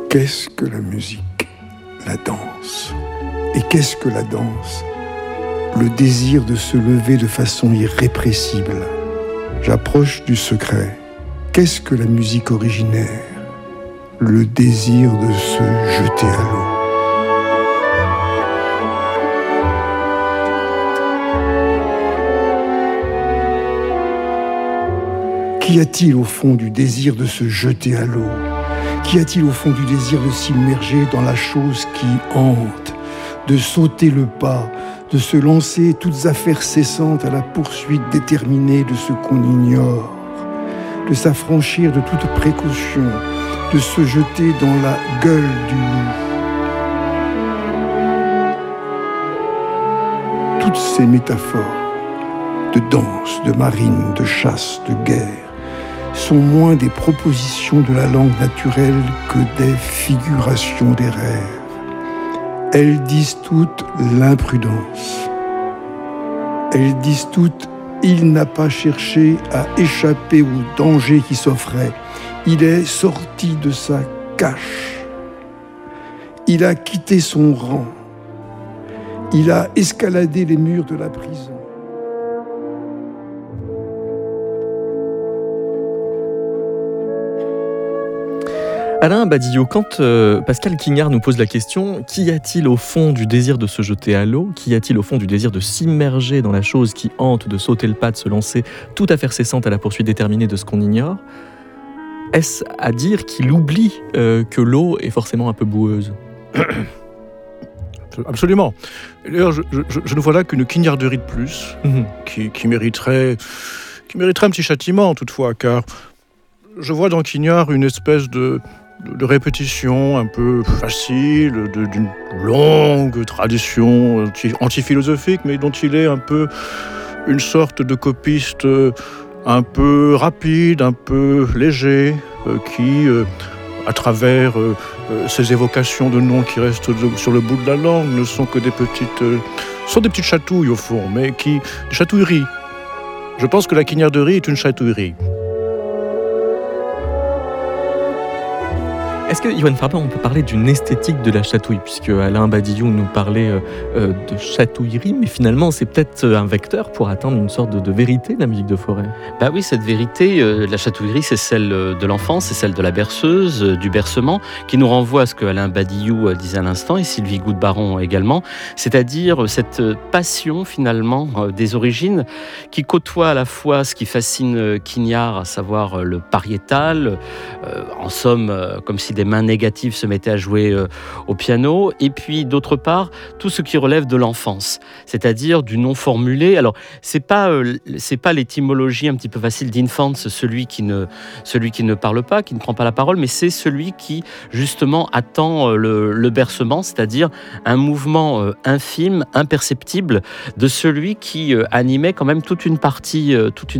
Qu'est-ce que la musique? La danse. Et qu'est-ce que la danse? Le désir de se lever de façon irrépressible. J'approche du secret. Qu'est-ce que la musique originaire? Le désir de se jeter à l'eau. Qu'y a-t-il au fond du désir de se jeter à l'eau? Qu'y a-t-il au fond du désir de s'immerger dans la chose qui hante, de sauter le pas, de se lancer toutes affaires cessantes à la poursuite déterminée de ce qu'on ignore, de s'affranchir de toute précaution, de se jeter dans la gueule du loup? Toutes ces métaphores de danse, de marine, de chasse, de guerre sont moins des propositions de la langue naturelle que des figurations des rêves. Elles disent toutes l'imprudence. Elles disent toutes il n'a pas cherché à échapper au danger qui s'offrait. Il est sorti de sa cache. Il a quitté son rang. Il a escaladé les murs de la prison. Alain Badillo, quand Pascal Quignard nous pose la question « Qu'y a-t-il au fond du désir de se jeter à l'eau? Qu'y a-t-il au fond du désir de s'immerger dans la chose qui hante, de sauter le pas, de se lancer tout affaire cessante à la poursuite déterminée de ce qu'on ignore ?» Est-ce à dire qu'il oublie que l'eau est forcément un peu boueuse? Absolument. D'ailleurs, je ne vois là qu'une quignarderie de plus qui mériterait un petit châtiment toutefois, car je vois dans Quignard une espèce de répétition un peu facile d'une longue tradition antiphilosophique, mais dont il est un peu une sorte de copiste un peu rapide, un peu léger, qui, à travers ces évocations de noms qui restent sur le bout de la langue, ne sont que des petites chatouilles au fond, mais des chatouilleries. Je pense que la quignarderie est une chatouillerie. Est-ce que, Yoann Farber, on peut parler d'une esthétique de la chatouille, puisque Alain Badillo nous parlait de chatouillerie, mais finalement c'est peut-être un vecteur pour atteindre une sorte de vérité de la musique de Fauré? Bah oui, cette vérité, la chatouillerie, c'est celle de l'enfance, c'est celle de la berceuse, du bercement, qui nous renvoie à ce que Alain Badillo disait à l'instant, et Sylvie Goud-Baron également, c'est-à-dire cette passion finalement des origines, qui côtoie à la fois ce qui fascine Quignard, à savoir le pariétal, en somme, comme si des mains négatives se mettaient à jouer au piano, et puis d'autre part tout ce qui relève de l'enfance, c'est-à-dire du non formulé. Alors c'est pas l'étymologie un petit peu facile d'infant, celui qui ne parle pas, qui ne prend pas la parole, mais c'est celui qui justement attend le bercement, c'est-à-dire un mouvement infime, imperceptible de celui qui animait quand même toute une partie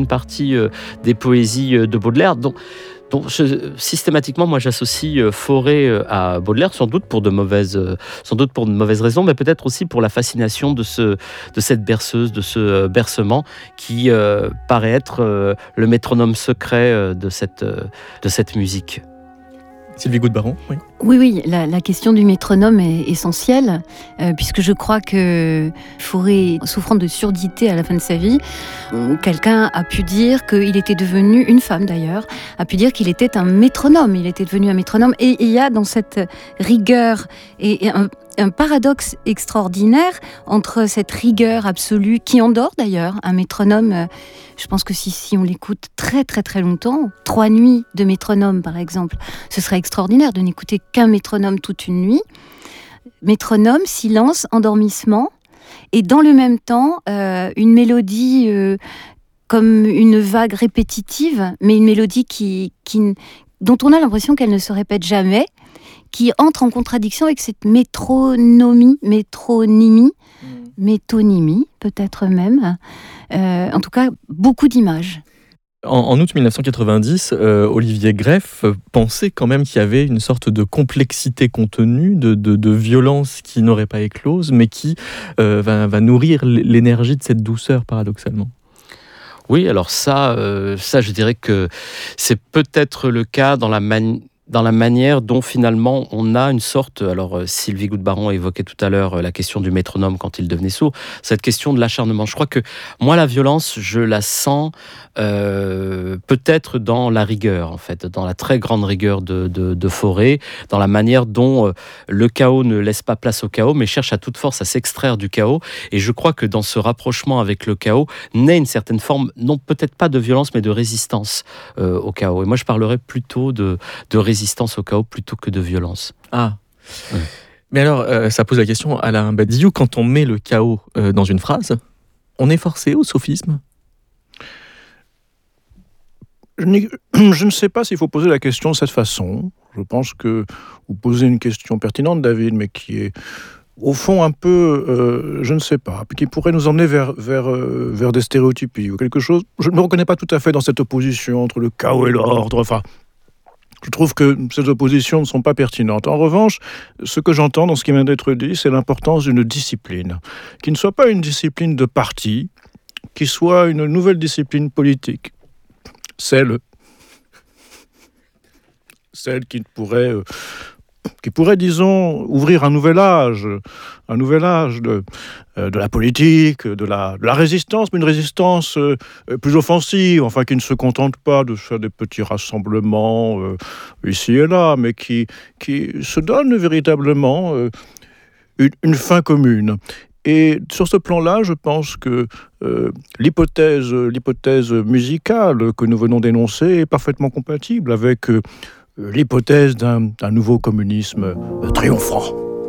des poésies de Baudelaire. Donc systématiquement, moi j'associe Fauré à Baudelaire, sans doute pour de mauvaises raisons, mais peut-être aussi pour la fascination de cette berceuse, de ce bercement qui paraît être le métronome secret de cette musique. Sylvie Goud-Baron, oui. Oui, la question du métronome est essentielle, puisque je crois que Fauré, souffrant de surdité à la fin de sa vie, quelqu'un a pu dire qu'il était devenu, une femme d'ailleurs, a pu dire qu'il était un métronome, il était devenu un métronome, et il y a dans cette rigueur et un paradoxe extraordinaire entre cette rigueur absolue, qui endort d'ailleurs, un métronome. Je pense que si on l'écoute très très très longtemps, 3 nuits de métronome par exemple, ce serait extraordinaire de n'écouter qu'un métronome toute une nuit. Métronome, silence, endormissement, et dans le même temps, une mélodie comme une vague répétitive, mais une mélodie dont on a l'impression qu'elle ne se répète jamais, qui entre en contradiction avec cette métonymie peut-être même, en tout cas beaucoup d'images. En août 1990, Olivier Greff pensait quand même qu'il y avait une sorte de complexité contenue, de violence qui n'aurait pas éclose, mais qui va nourrir l'énergie de cette douceur, paradoxalement. Oui, alors ça, je dirais que c'est peut-être le cas dans dans la manière dont finalement on a une sorte, alors Sylvie Goudbaron évoquait tout à l'heure la question du métronome quand il devenait sourd, cette question de l'acharnement. Je crois que moi la violence, je la sens peut-être dans la rigueur en fait, dans la très grande rigueur de Fauré, dans la manière dont le chaos ne laisse pas place au chaos, mais cherche à toute force à s'extraire du chaos. Et je crois que dans ce rapprochement avec le chaos naît une certaine forme, non peut-être pas de violence, mais de résistance au chaos. Et moi je parlerais plutôt de résistance au chaos plutôt que de violence. Ah. Ouais. Mais alors, ça pose la question, Alain Badiou, quand on met le chaos dans une phrase, on est forcé au sophisme ? Je ne sais pas s'il faut poser la question de cette façon. Je pense que vous posez une question pertinente, David, mais qui est au fond un peu, je ne sais pas, qui pourrait nous emmener vers des stéréotypies ou quelque chose. Je ne me reconnais pas tout à fait dans cette opposition entre le chaos et l'ordre. Enfin, je trouve que ces oppositions ne sont pas pertinentes. En revanche, ce que j'entends dans ce qui vient d'être dit, c'est l'importance d'une discipline, qui ne soit pas une discipline de parti, qui soit une nouvelle discipline politique, celle qui pourrait, disons, ouvrir un nouvel âge de la politique, de la résistance, mais une résistance plus offensive, enfin qui ne se contente pas de faire des petits rassemblements ici et là, mais qui se donne véritablement une fin commune. Et sur ce plan-là, je pense que l'hypothèse musicale que nous venons d'énoncer est parfaitement compatible avec l'hypothèse d'un nouveau communisme triomphant.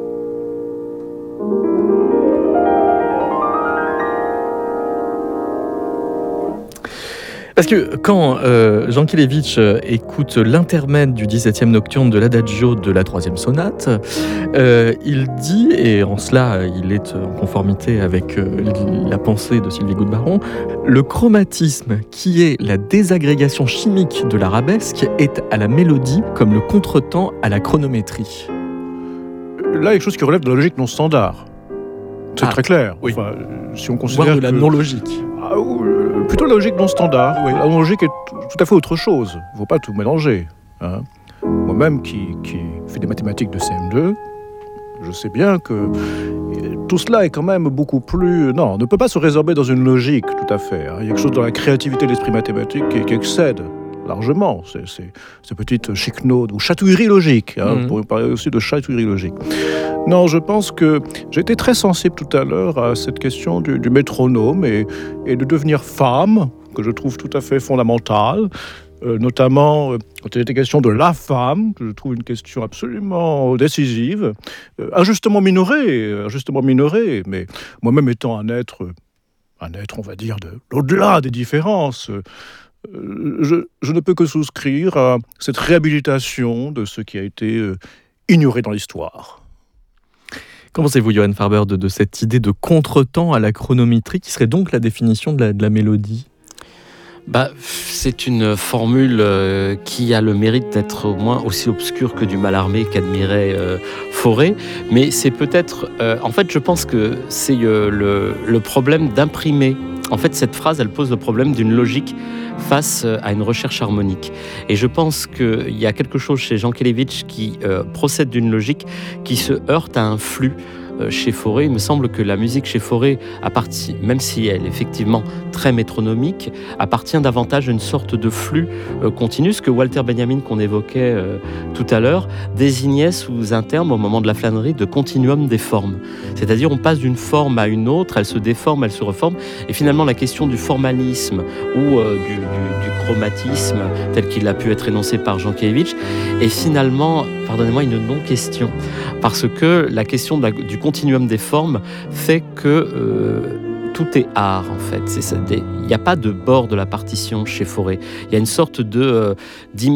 Parce que quand Jankélévitch écoute l'intermède du 17e nocturne de l'Adagio de la 3e sonate, il dit, et en cela il est en conformité avec la pensée de Sylvie Goudbaron, le chromatisme, qui est la désagrégation chimique de l'arabesque, est à la mélodie comme le contretemps à la chronométrie. Là, il y a quelque chose qui relève de la logique non standard. C'est très clair. Oui. Enfin, si on considère voire de la non-logique. Plutôt la logique non standard. Oui. La non-logique est tout à fait autre chose. Il ne faut pas tout mélanger. Hein. Moi-même, qui fais des mathématiques de CM2, je sais bien que tout cela est quand même beaucoup plus... Non, on ne peut pas se résorber dans une logique, tout à fait. Hein. Il y a quelque chose dans la créativité de l'esprit mathématique qui excède largement ces petites chiquenaudes ou chatouilleries logiques. Hein, pour parler aussi de chatouilleries logiques. Non, je pense que j'ai été très sensible tout à l'heure à cette question du métronome et de devenir femme, que je trouve tout à fait fondamentale, notamment quand il était question de la femme, que je trouve une question absolument décisive, injustement minorée, mais moi-même étant un être, on va dire, au-delà des différences, je ne peux que souscrire à cette réhabilitation de ce qui a été ignoré dans l'histoire. Qu'en pensez-vous, Johan Farber, de cette idée de contretemps à la chronométrie, qui serait donc la définition de la mélodie ? C'est une formule qui a le mérite d'être au moins aussi obscure que du Mallarmé qu'admirait Fauré, mais c'est peut-être... en fait, je pense que c'est le problème d'imprimer. En fait, cette phrase, elle pose le problème d'une logique face à une recherche harmonique. Et je pense qu'il y a quelque chose chez Jankélévitch qui procède d'une logique qui se heurte à un flux. Chez Fauré, il me semble que la musique chez Fauré, même si elle est effectivement très métronomique, appartient davantage à une sorte de flux continu, ce que Walter Benjamin, qu'on évoquait tout à l'heure, désignait sous un terme, au moment de la flânerie, de continuum des formes. C'est-à-dire, on passe d'une forme à une autre, elle se déforme, elle se reforme, et finalement, la question du formalisme ou du chromatisme, tel qu'il a pu être énoncé par Jankélévitch, est finalement, pardonnez-moi, une non-question. Parce que la question du continuum des formes fait que tout est art, en fait. Il n'y a pas de bord de la partition chez Fauré. Il y a une sorte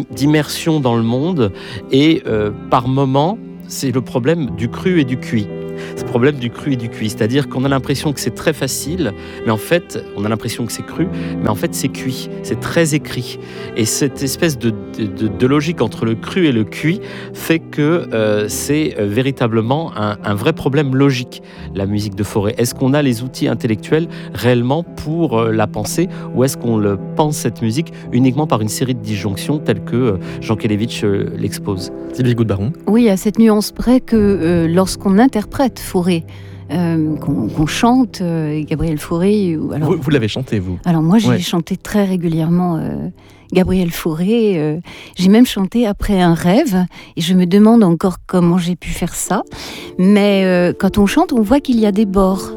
d'immersion dans le monde et par moment, c'est le problème du cru et du cuit. ce problème du cru et du cuit. C'est-à-dire qu'on a l'impression que c'est très facile, mais en fait, on a l'impression que c'est cru, mais en fait, c'est cuit. C'est très écrit. Et cette espèce de logique entre le cru et le cuit fait que c'est véritablement un vrai problème logique, la musique de Fauré. Est-ce qu'on a les outils intellectuels réellement pour la penser, ou est-ce qu'on le pense, cette musique, uniquement par une série de disjonctions telles que Jean Kelevitch l'expose? Sylvie Goudbaron. Oui, à cette nuance près que lorsqu'on interprète Fauré, qu'on chante Gabriel Fauré. Alors, vous l'avez chanté, vous? Alors moi, j'ai chanté très régulièrement Gabriel Fauré. J'ai même chanté après un rêve, et je me demande encore comment j'ai pu faire ça. Mais quand on chante, on voit qu'il y a des bords.